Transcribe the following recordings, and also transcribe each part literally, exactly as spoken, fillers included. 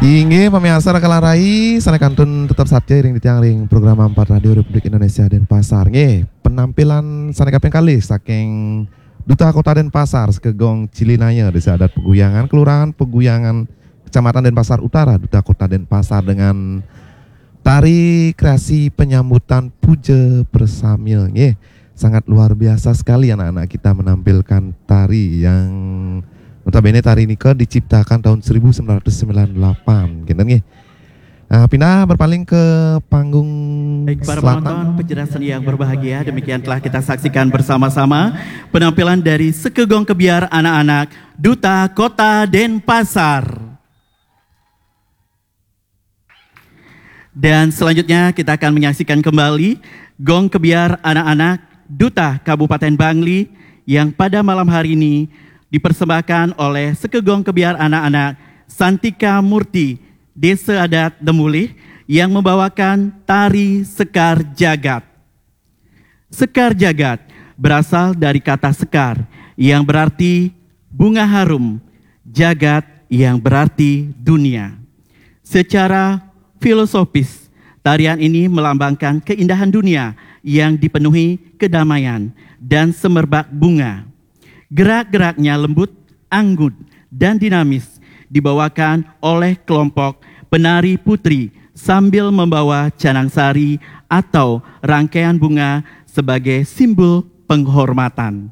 Inge pemirsa Rakalarai sana kantun tetap saja ring di tiang ring program empat Radio Republik Indonesia Denpasar. Nge penampilan sana kaping kali saking Duta Kota Denpasar sekegong Cilinaya desa adat Peguyangan Kelurahan Peguyangan Kecamatan Denpasar Utara Duta Kota Denpasar dengan tari kreasi penyambutan puja persamil. Nge sangat luar biasa sekali anak-anak kita menampilkan tari yang notabene tari ini ke diciptakan tahun seribu sembilan ratus sembilan puluh delapan, gitu nih. Nah, pindah berpaling ke panggung Baik, para selatan. penonton pecinta seni yang berbahagia, demikian telah kita saksikan bersama-sama penampilan dari sekegong kebiar anak-anak Duta Kota Denpasar. Dan selanjutnya kita akan menyaksikan kembali gong kebiar anak-anak Duta Kabupaten Bangli yang pada malam hari ini dipersembahkan oleh sekegong kebiar anak-anak Santika Murti, Desa Adat Demulih yang membawakan tari Sekar Jagat. Sekar Jagat berasal dari kata sekar yang berarti bunga harum, jagat yang berarti dunia. Secara filosofis, tarian ini melambangkan keindahan dunia yang dipenuhi kedamaian dan semerbak bunga. Gerak-geraknya lembut, anggun, dan dinamis dibawakan oleh kelompok penari putri sambil membawa canang sari atau rangkaian bunga sebagai simbol penghormatan.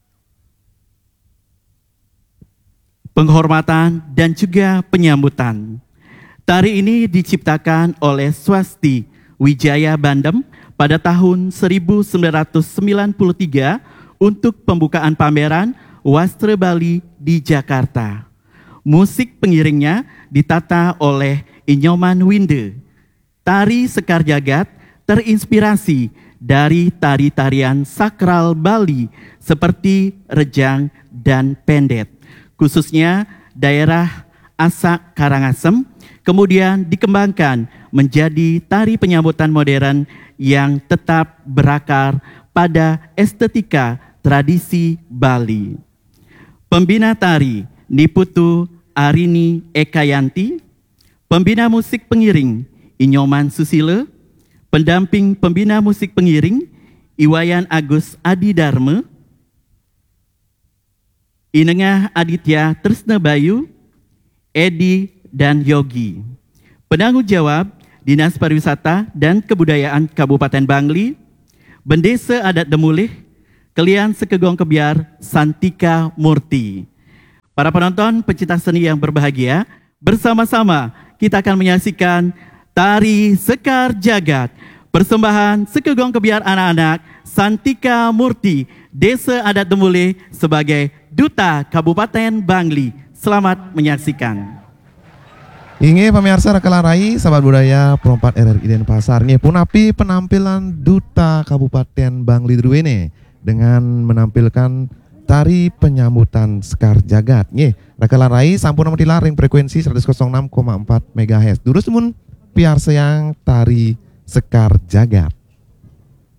Penghormatan dan juga penyambutan. Tari ini diciptakan oleh Swasti Wijaya Bandem pada tahun seribu sembilan ratus sembilan puluh tiga untuk pembukaan pameran Wastra Bali di Jakarta. Musik pengiringnya ditata oleh Inyoman Winde. Tari Sekar Jagat terinspirasi dari tari-tarian sakral Bali seperti rejang dan pendet, khususnya daerah Asak Karangasem, kemudian dikembangkan menjadi tari penyambutan modern yang tetap berakar pada estetika tradisi Bali. Pembina tari Niputu Arini Ekayanti, pembina musik pengiring Inyoman Susilo, pendamping pembina musik pengiring Iwayan Agus Adi Dharma, Inengah Aditya Tresna Bayu, Edi dan Yogi. Penanggung jawab Dinas Pariwisata dan Kebudayaan Kabupaten Bangli, Bendesa Adat Demulih, Kelian Sekegong Kebiar Santika Murti. Para penonton pecinta seni yang berbahagia, bersama-sama kita akan menyaksikan tari Sekar Jagat, persembahan Sekegong Kebiar anak-anak Santika Murti, Desa Adat Demulih sebagai Duta Kabupaten Bangli. Selamat menyaksikan. Inge pemirsa Rakalarai, sahabat budaya perempat R R I Denpasar. Nge punapi penampilan Duta Kabupaten Bangli Druwene dengan menampilkan tari penyambutan Sekar Jagat. Nge Rakalarai sampun nomor dilaring frekuensi seratus enam koma empat megahertz. Durus mun piarsa yang tari Sekar Jagat.